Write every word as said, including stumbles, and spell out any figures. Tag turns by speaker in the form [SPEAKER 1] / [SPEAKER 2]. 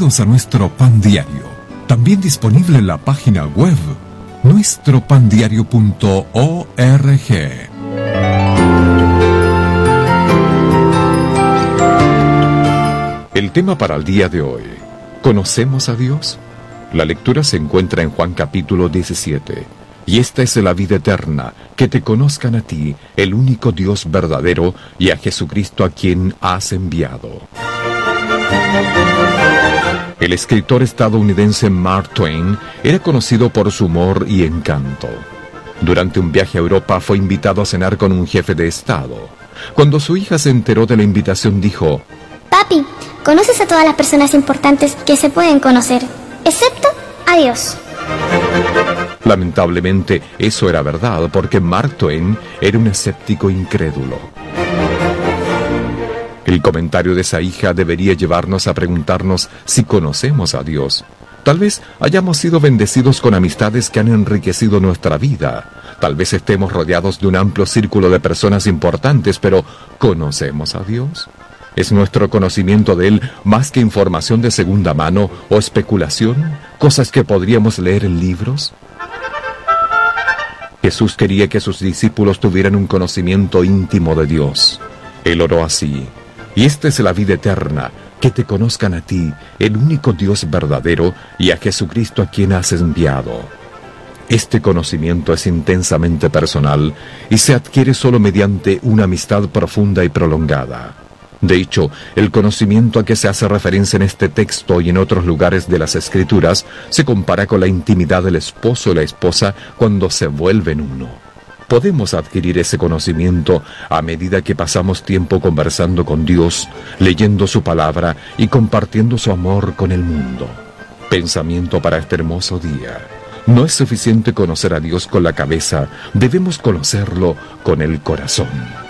[SPEAKER 1] Bienvenidos a nuestro Pan Diario, también disponible en la página web nuestro pan diario punto org. El tema para el día de hoy: ¿conocemos a Dios? La lectura se encuentra en Juan capítulo diecisiete. Y esta es la vida eterna, que te conozcan a ti, el único Dios verdadero, y a Jesucristo a quien has enviado. El escritor estadounidense Mark Twain era conocido por su humor y encanto. Durante un viaje a Europa fue invitado a cenar con un jefe de Estado. Cuando su hija se enteró de la invitación, dijo:
[SPEAKER 2] Papi, conoces a todas las personas importantes que se pueden conocer, excepto a Dios.
[SPEAKER 1] Lamentablemente, eso era verdad, porque Mark Twain era un escéptico incrédulo. El comentario de esa hija debería llevarnos a preguntarnos si conocemos a Dios. Tal vez hayamos sido bendecidos con amistades que han enriquecido nuestra vida. Tal vez estemos rodeados de un amplio círculo de personas importantes, pero ¿conocemos a Dios? ¿Es nuestro conocimiento de Él más que información de segunda mano o especulación? ¿Cosas que podríamos leer en libros? Jesús quería que sus discípulos tuvieran un conocimiento íntimo de Dios. Él oró así: y esta es la vida eterna, que te conozcan a ti, el único Dios verdadero, y a Jesucristo a quien has enviado. Este conocimiento es intensamente personal y se adquiere solo mediante una amistad profunda y prolongada. De hecho, el conocimiento a que se hace referencia en este texto y en otros lugares de las Escrituras se compara con la intimidad del esposo y la esposa cuando se vuelven uno. Podemos adquirir ese conocimiento a medida que pasamos tiempo conversando con Dios, leyendo su palabra y compartiendo su amor con el mundo. Pensamiento para este hermoso día: no es suficiente conocer a Dios con la cabeza, debemos conocerlo con el corazón.